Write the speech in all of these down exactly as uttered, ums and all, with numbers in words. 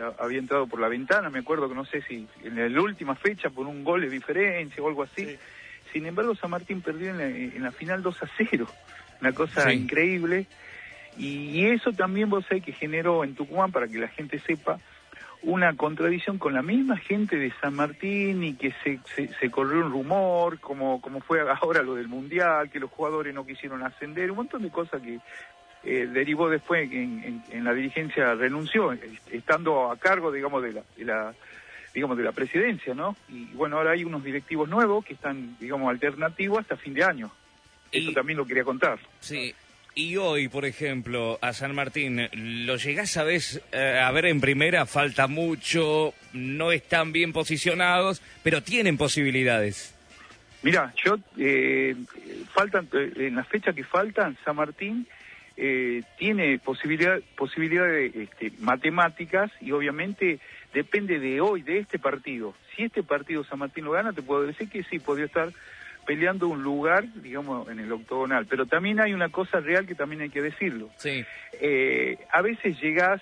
había entrado por la ventana, me acuerdo que no sé si en la última fecha por un gol de diferencia o algo así. Sí. Sin embargo, San Martín perdió en la, en la final dos a cero, una cosa sí. increíble. Y, y eso también vos sabés que generó en Tucumán, para que la gente sepa, una contradicción con la misma gente de San Martín, y que se, se, se corrió un rumor, como, como fue ahora lo del Mundial, que los jugadores no quisieron ascender, un montón de cosas que eh, derivó después en, en, en la dirigencia renunció, estando a cargo, digamos, de la, de la digamos, de la presidencia, ¿no? Y bueno, ahora hay unos directivos nuevos que están, digamos, alternativos hasta fin de año. Eso y, también lo quería contar. Sí. Y hoy, por ejemplo, a San Martín, ¿lo llegás a ver, eh, a ver en primera? Falta mucho, no están bien posicionados, pero tienen posibilidades. Mirá, yo, eh, faltan, eh, en las fechas que faltan, San Martín eh, tiene posibilidad, posibilidades este, matemáticas, y obviamente depende de hoy, de este partido. Si este partido San Martín lo gana, te puedo decir que sí, podría estar peleando un lugar, digamos, en el octogonal. Pero también hay una cosa real que también hay que decirlo. Sí. Eh, a veces llegás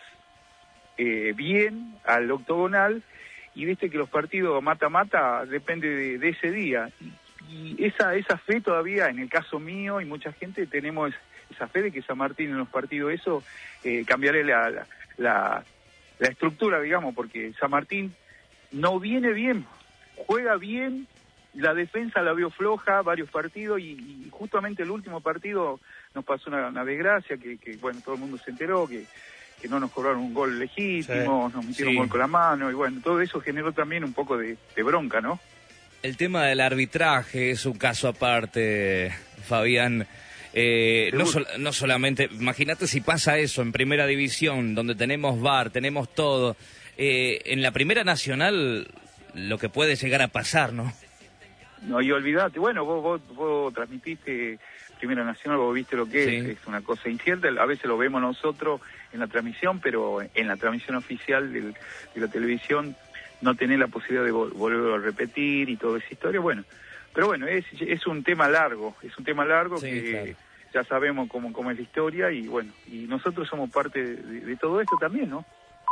eh, bien al octogonal y viste que los partidos mata-mata depende de, de ese día. Y, y esa esa fe todavía, en el caso mío y mucha gente, tenemos esa fe de que San Martín en los partidos, eso, eh, cambiaré la, la, la, la estructura, digamos, porque San Martín no viene bien, juega bien. La defensa la vio floja varios partidos y, y justamente el último partido nos pasó una, una desgracia que, que, bueno, todo el mundo se enteró, que, que no nos cobraron un gol legítimo, sí, nos metieron sí. un gol con la mano, y bueno, todo eso generó también un poco de, de bronca, ¿no? El tema del arbitraje es un caso aparte, Fabián. Eh, no, sol, no solamente, imagínate si pasa eso en Primera División, donde tenemos V A R, tenemos todo. Eh, en la Primera Nacional, lo que puede llegar a pasar, ¿no? No, y olvidate, bueno, vos, vos, vos transmitiste Primera Nacional, vos viste lo que sí. es, es una cosa incierta, a veces lo vemos nosotros en la transmisión, pero en la transmisión oficial del, de la televisión no tenés la posibilidad de vol volverlo a repetir y toda esa historia, bueno, pero bueno, es, es un tema largo, es un tema largo sí, que claro. ya sabemos cómo, cómo es la historia, y bueno, y nosotros somos parte de, de, de todo esto también, ¿no?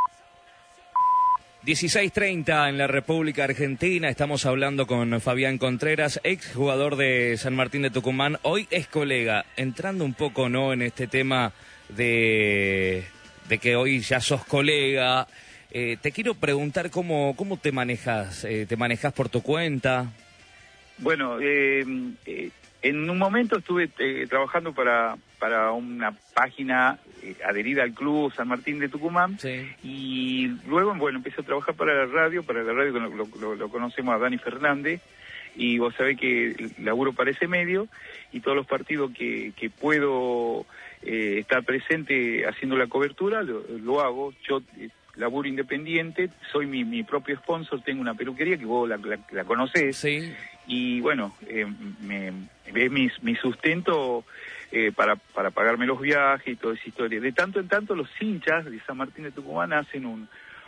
dieciséis treinta en la República Argentina, estamos hablando con Fabián Contreras, ex jugador de San Martín de Tucumán, hoy es colega, entrando un poco, ¿no?, en este tema de, de que hoy ya sos colega. Eh, te quiero preguntar cómo, cómo te manejas, eh, ¿te manejas por tu cuenta? Bueno, eh, eh, en un momento estuve eh, trabajando para, para una página eh, adherida al club San Martín de Tucumán, sí. y luego, bueno, empecé a trabajar para la radio, para la radio lo, lo, lo conocemos a Dani Fernández, y vos sabés que laburo para ese medio, y todos los partidos que, que puedo eh, estar presente haciendo la cobertura, lo, lo hago. Yo eh, laburo independiente, soy mi, mi propio sponsor, tengo una peluquería que vos la, la, la conocés, sí. y bueno, eh, me, es mi, mi sustento eh, para, para pagarme los viajes y toda esa historia. De tanto en tanto los hinchas de San Martín de Tucumán hacen un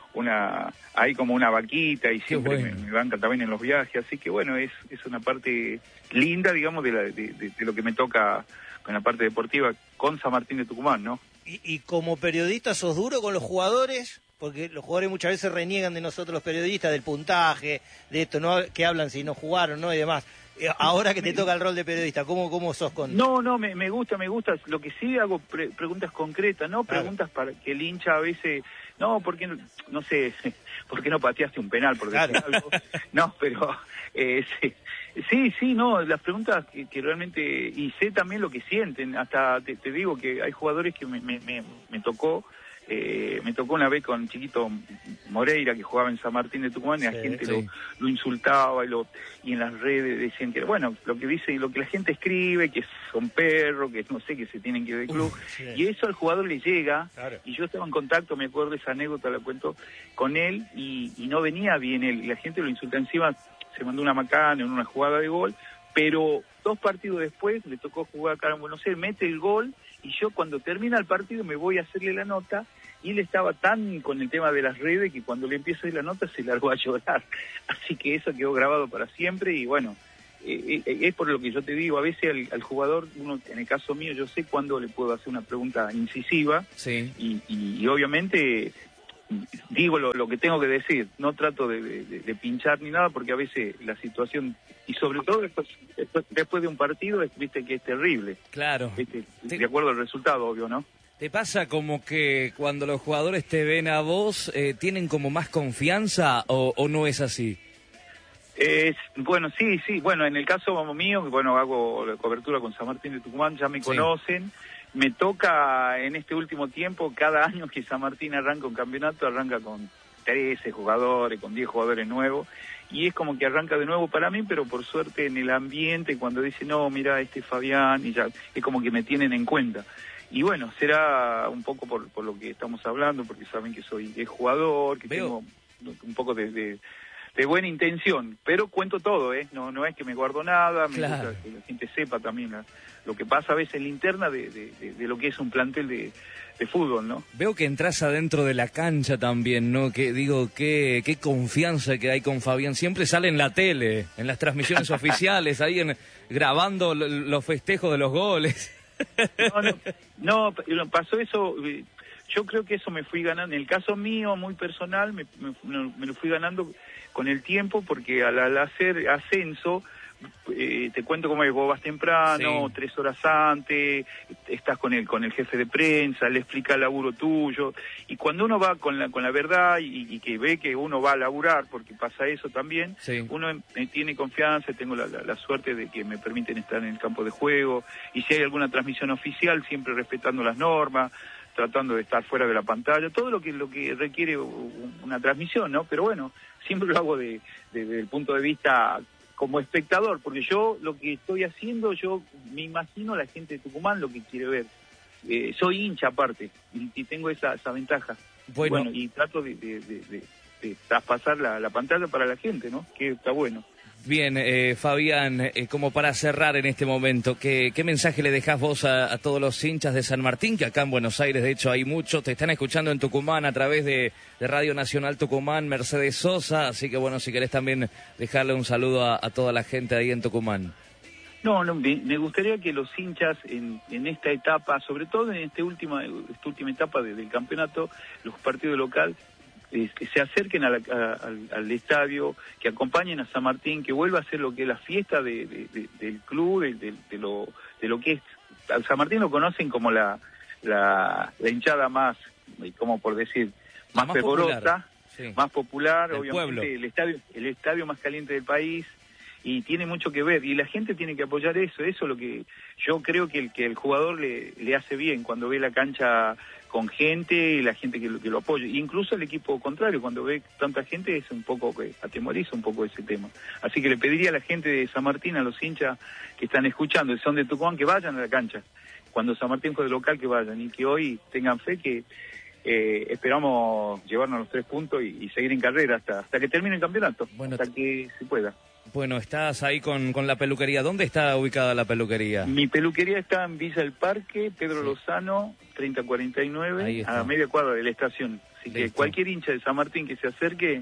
una hay como una vaquita, y siempre bueno. me, me bancan también en los viajes, así que bueno, es, es una parte linda, digamos, de, la, de, de, de lo que me toca con la parte deportiva con San Martín de Tucumán, ¿no? ¿Y, y como periodista sos duro con los jugadores? Porque los jugadores muchas veces reniegan de nosotros los periodistas, del puntaje, de esto, ¿no?, que hablan si no jugaron, ¿no?, y demás. Ahora que te toca el rol de periodista, ¿cómo, cómo sos con...? No, no, me, me gusta, me gusta. Lo que sí hago pre preguntas concretas, no preguntas claro. para que el hincha a veces... No, porque no, no sé, ¿por qué no pateaste un penal? Por decir claro. algo. No, pero... Eh, sí, sí, sí, no, las preguntas que, que realmente... Y sé también lo que sienten. Hasta te, te digo que hay jugadores que me, me, me, me tocó... Eh, me tocó una vez con Chiquito Moreira, que jugaba en San Martín de Tucumán, y la sí, gente sí. Lo, lo insultaba, y, lo, y en las redes decían que, bueno, lo que dice, lo que la gente escribe, que son perros, que no sé, que se tienen que ir del club, Uf, sí. y eso al jugador le llega, claro. y yo estaba en contacto, me acuerdo de esa anécdota, la cuento con él, y, y no venía bien él, y la gente lo insulta encima, se mandó una macana en una jugada de gol, pero dos partidos después le tocó jugar acá en Buenos Aires, mete el gol, y yo cuando termina el partido me voy a hacerle la nota, y él estaba tan con el tema de las redes que cuando le empiezo a hacer la nota se largó a llorar. Así que eso quedó grabado para siempre, y bueno, eh, eh, es por lo que yo te digo, a veces al, al jugador, uno, en el caso mío, yo sé cuándo le puedo hacer una pregunta incisiva, sí. y, y, y obviamente digo lo, lo que tengo que decir, no trato de, de, de pinchar ni nada, porque a veces la situación, y sobre todo después, después, después de un partido, es, viste que es terrible. Claro. ¿Viste? Te... De acuerdo al resultado, obvio, ¿no? ¿Te pasa como que cuando los jugadores te ven a vos, eh, tienen como más confianza o, o no es así? Eh, bueno, sí, sí. Bueno, en el caso mío, que bueno, hago la cobertura con San Martín de Tucumán, ya me sí. conocen. Me toca en este último tiempo, cada año que San Martín arranca un campeonato, arranca con trece jugadores, con diez jugadores nuevos, y es como que arranca de nuevo para mí, pero por suerte en el ambiente, cuando dicen, no, mira, este es Fabián, y ya, es como que me tienen en cuenta. Y bueno, será un poco por, por lo que estamos hablando, porque saben que soy jugador, que Veo. tengo un poco de... de de buena intención, pero cuento todo, ¿eh? No, no es que me guardo nada, me claro. gusta que la gente sepa también la, lo que pasa a veces en la interna de, de, de, de lo que es un plantel de, de fútbol, ¿no? Veo que entras adentro de la cancha también, ¿no? Que digo, qué, qué confianza que hay con Fabián. Siempre sale en la tele, en las transmisiones oficiales, ahí en, grabando los festejos de los goles. No, no, no, pasó eso... Yo creo que eso me fui ganando, en el caso mío, muy personal, me, me, me lo fui ganando con el tiempo, porque al, al hacer ascenso, eh, te cuento cómo es, vos vas temprano, sí. tres horas antes, estás con el con el jefe de prensa, le explica el laburo tuyo, y cuando uno va con la con la verdad y, y que ve que uno va a laburar, porque pasa eso también, sí. uno eh, tiene confianza, tengo la, la, la suerte de que me permiten estar en el campo de juego, y si hay alguna transmisión oficial, siempre respetando las normas, tratando de estar fuera de la pantalla, todo lo que lo que requiere una transmisión, ¿no? Pero bueno, siempre lo hago de, de, desde el punto de vista como espectador, porque yo lo que estoy haciendo, yo me imagino la gente de Tucumán lo que quiere ver. Eh, soy hincha aparte, y, y tengo esa, esa ventaja. Bueno, bueno y trato de, de, de, de, de traspasar la, la pantalla para la gente, ¿no? Que está bueno. Bien, eh, Fabián, eh, como para cerrar en este momento, ¿qué, qué mensaje le dejás vos a, a todos los hinchas de San Martín? Que acá en Buenos Aires, de hecho, hay muchos. Te están escuchando en Tucumán a través de, de Radio Nacional Tucumán, Mercedes Sosa. Así que, bueno, si querés también dejarle un saludo a, a toda la gente ahí en Tucumán. No, no, me, me gustaría que los hinchas en, en esta etapa, sobre todo en este última, esta última etapa de, del campeonato, los partidos locales, que se acerquen a la, a, al, al estadio, que acompañen a San Martín, que vuelva a ser lo que es la fiesta de, de, de, del club, de, de, de, lo, de lo que es. Al San Martín lo conocen como la, la, la hinchada más, como por decir, más, más fervorosa, popular, sí. más popular, el obviamente, pueblo. el estadio, el estadio más caliente del país, y tiene mucho que ver, y la gente tiene que apoyar eso, eso es lo que yo creo que el, que el jugador le, le hace bien, cuando ve la cancha con gente y la gente que lo, que lo apoya, incluso el equipo contrario, cuando ve tanta gente es un poco que atemoriza un poco ese tema. Así que le pediría a la gente de San Martín, a los hinchas que están escuchando, que son de Tucumán, que vayan a la cancha, cuando San Martín juegue local, que vayan, y que hoy tengan fe que eh, esperamos llevarnos los tres puntos y, y seguir en carrera hasta, hasta que termine el campeonato, bueno, hasta que se pueda. Bueno, estás ahí con, con la peluquería. ¿Dónde está ubicada la peluquería? Mi peluquería está en Villa del Parque, Pedro sí. Lozano, treinta cuarenta y nueve, a media cuadra de la estación. Así Listo. que cualquier hincha de San Martín que se acerque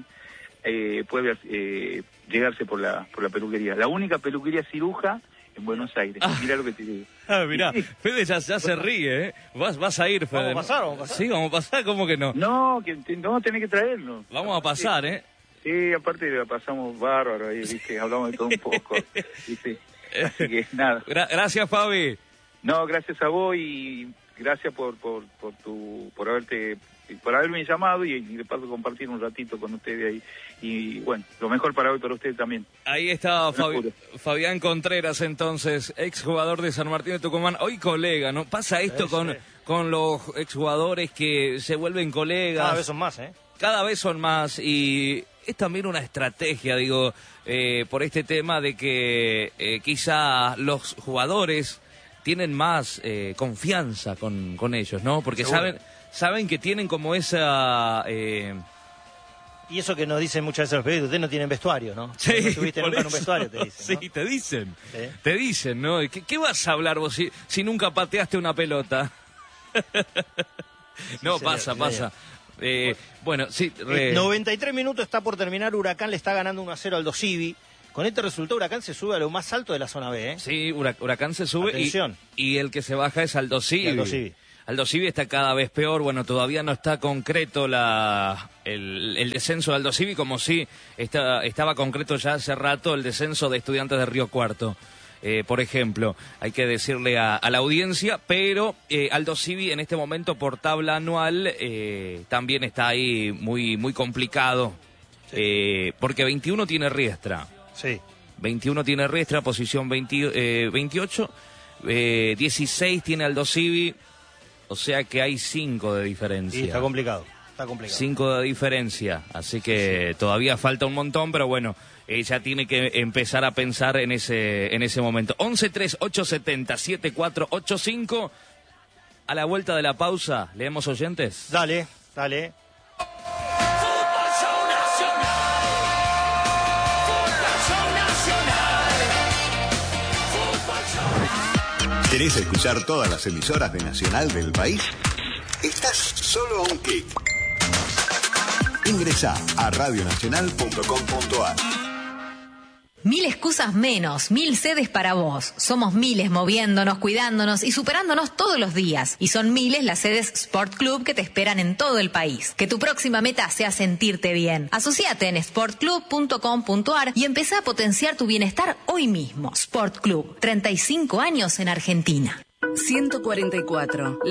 eh, puede eh, llegarse por la por la peluquería. La única peluquería ciruja en Buenos Aires. Ah. Mirá lo que te digo. Ah, mirá, sí. Fede ya, ya se ríe, ¿eh? Vas, vas a ir, Fede. ¿Vamos a pasar? ¿Vamos a pasar? Sí, vamos a pasar, ¿cómo que no? No, que no tenés que traerlo. Vamos a pasar, ¿eh? Sí, aparte la pasamos bárbaro ahí, ¿viste? Hablamos de todo un poco, ¿viste? Así que nada. Gra- gracias, Fabi. No, gracias a vos y gracias por por por tu por haberte por haberme llamado y, y de paso compartir un ratito con ustedes ahí. Y bueno, lo mejor para hoy para ustedes también. Ahí está Fabi- Fabián Contreras, entonces, exjugador de San Martín de Tucumán, hoy colega, ¿no? Pasa esto con, sí. con los exjugadores que se vuelven colegas. Cada vez son más, ¿eh? Cada vez son más y es también una estrategia, digo, eh, por este tema de que eh, quizá los jugadores tienen más eh, confianza con, con ellos, ¿no? Porque Seguro. saben saben que tienen como esa... Eh... Y eso que nos dicen muchas veces los periodistas, ustedes no tienen vestuario, ¿no? Sí, no estuviste nunca en un vestuario, te dicen, ¿no? Sí, te dicen, ¿Sí? te dicen, ¿no? ¿Qué, qué vas a hablar vos si, si nunca pateaste una pelota? Sí, no, señor, pasa, sí, pasa. Eh, bueno, sí. Re... Eh, noventa y tres minutos está por terminar, Huracán le está ganando uno a cero al Dosivi. Con este resultado Huracán se sube a lo más alto de la zona B, ¿eh? Sí, Huracán se sube y, y el que se baja es Aldo Civi. Aldo Civi. Aldo Civi está cada vez peor. Bueno, todavía no está concreto la el, el descenso de Aldo Civi, como si está, estaba concreto ya hace rato el descenso de Estudiantes de Río Cuarto. Eh, por ejemplo, hay que decirle a, a la audiencia, pero eh, Aldo Civi en este momento por tabla anual eh, también está ahí muy muy complicado, sí. eh, porque veintiuno tiene Riestra. Sí. veintiuno tiene Riestra, posición veinte, eh, veintiocho, eh, dieciséis tiene Aldo Civi, o sea que hay cinco de diferencia. Sí, está complicado, está complicado. cinco de diferencia, así que sí. Todavía falta un montón, pero bueno, ella tiene que empezar a pensar en ese en ese momento. once tres ocho setenta siete cuatro ocho cinco. A la vuelta de la pausa, ¿leemos oyentes? Dale, dale. ¿Querés escuchar todas las emisoras de Nacional del país? Estás solo a un clic. Ingresá a radio nacional punto com punto a r. Mil excusas menos, mil sedes para vos. Somos miles moviéndonos, cuidándonos y superándonos todos los días. Y son miles las sedes Sport Club que te esperan en todo el país. Que tu próxima meta sea sentirte bien. Asociate en sport club punto com punto a r y empezá a potenciar tu bienestar hoy mismo. Sport Club, treinta y cinco años en Argentina. ciento cuarenta y cuatro.